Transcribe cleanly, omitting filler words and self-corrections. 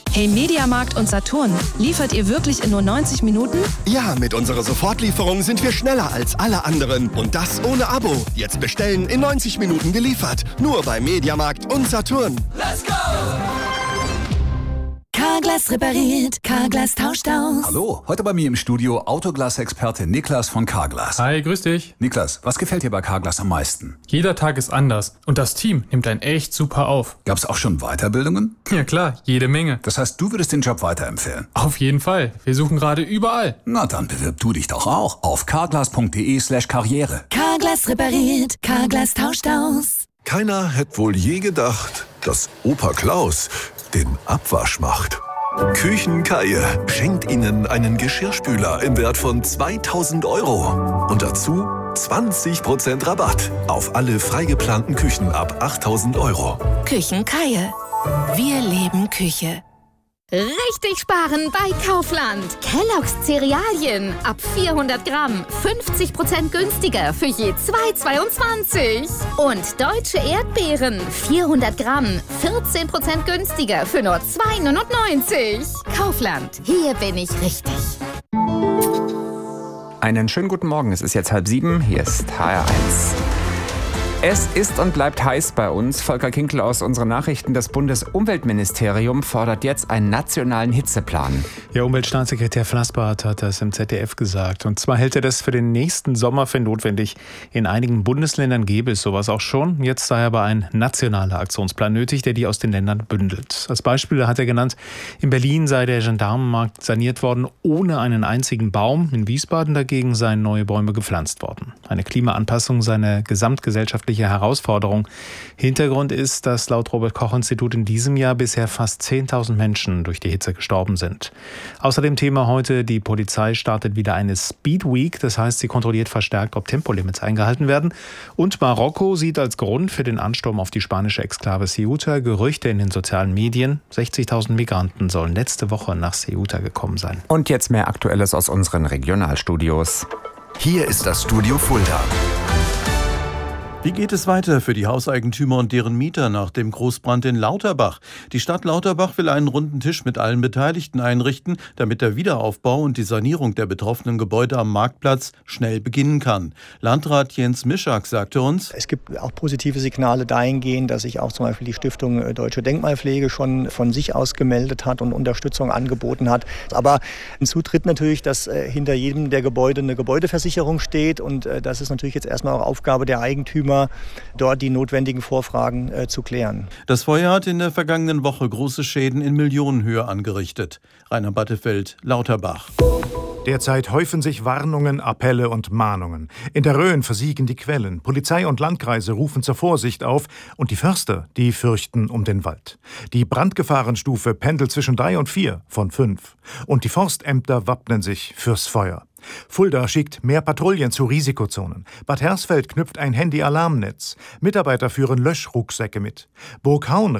Hey Mediamarkt und Saturn, liefert ihr wirklich in nur 90 Minuten? Ja, mit unserer Sofortlieferung sind wir schneller als alle anderen. Und das ohne Abo. Jetzt bestellen, in 90 Minuten geliefert. Nur bei Mediamarkt und Saturn. Let's go! Carglass repariert, Carglass tauscht aus. Hallo, heute bei mir im Studio Autoglas-Experte Niklas von Carglass. Hi, grüß dich. Niklas, was gefällt dir bei Carglass am meisten? Jeder Tag ist anders und das Team nimmt einen echt super auf. Gab's auch schon Weiterbildungen? Ja klar, jede Menge. Das heißt, du würdest den Job weiterempfehlen? Auf jeden Fall. Wir suchen gerade überall. Na, dann bewirb du dich doch auch auf carglass.de/karriere. Carglass repariert, Carglass tauscht aus. Keiner hätte wohl je gedacht, dass Opa Klaus den Abwasch macht. Küchenkeier schenkt Ihnen einen Geschirrspüler im Wert von 2.000 € und dazu 20% Rabatt auf alle freigeplanten Küchen ab 8.000 €. Küchenkeier. Wir leben Küche. Richtig sparen bei Kaufland. Kellogg's Cerealien ab 400 Gramm 50% günstiger für je 2,22. Und deutsche Erdbeeren 400 Gramm 14% günstiger für nur 2,99. Kaufland, hier bin ich richtig. Einen schönen guten Morgen, es ist jetzt 6:30, hier ist HR1. Es ist und bleibt heiß bei uns. Volker Kinkel aus unseren Nachrichten. Das Bundesumweltministerium fordert jetzt einen nationalen Hitzeplan. Ja, Umweltstaatssekretär Flassbart hat das im ZDF gesagt. Und zwar hält er das für den nächsten Sommer für notwendig. In einigen Bundesländern gäbe es sowas auch schon. Jetzt sei aber ein nationaler Aktionsplan nötig, der die aus den Ländern bündelt. Als Beispiel hat er genannt, in Berlin sei der Gendarmenmarkt saniert worden ohne einen einzigen Baum. In Wiesbaden dagegen seien neue Bäume gepflanzt worden. Eine Klimaanpassung sei eine gesamtgesellschaftliche Herausforderung. Hintergrund ist, dass laut Robert-Koch-Institut in diesem Jahr bisher fast 10.000 Menschen durch die Hitze gestorben sind. Außerdem Thema heute, die Polizei startet wieder eine Speed Week. Das heißt, sie kontrolliert verstärkt, ob Tempolimits eingehalten werden. Und Marokko sieht als Grund für den Ansturm auf die spanische Exklave Ceuta Gerüchte in den sozialen Medien. 60.000 Migranten sollen letzte Woche nach Ceuta gekommen sein. Und jetzt mehr Aktuelles aus unseren Regionalstudios. Hier ist das Studio Fulda. Wie geht es weiter für die Hauseigentümer und deren Mieter nach dem Großbrand in Lauterbach? Die Stadt Lauterbach will einen runden Tisch mit allen Beteiligten einrichten, damit der Wiederaufbau und die Sanierung der betroffenen Gebäude am Marktplatz schnell beginnen kann. Landrat Jens Mischak sagte uns: Es gibt auch positive Signale dahingehend, dass sich auch zum Beispiel die Stiftung Deutsche Denkmalpflege schon von sich aus gemeldet hat und Unterstützung angeboten hat. Aber hinzu tritt natürlich, dass hinter jedem der Gebäude eine Gebäudeversicherung steht und das ist natürlich jetzt erstmal auch Aufgabe der Eigentümer, dort die notwendigen Vorfragen zu klären. Das Feuer hat in der vergangenen Woche große Schäden in Millionenhöhe angerichtet. Rainer Battefeld, Lauterbach. Derzeit häufen sich Warnungen, Appelle und Mahnungen. In der Rhön versiegen die Quellen. Polizei und Landkreise rufen zur Vorsicht auf. Und die Förster, die fürchten um den Wald. Die Brandgefahrenstufe pendelt zwischen 3 und 4 von 5. Und die Forstämter wappnen sich fürs Feuer. Fulda schickt mehr Patrouillen zu Risikozonen. Bad Hersfeld knüpft ein Handy-Alarmnetz. Mitarbeiter führen Löschrucksäcke mit. Burghaun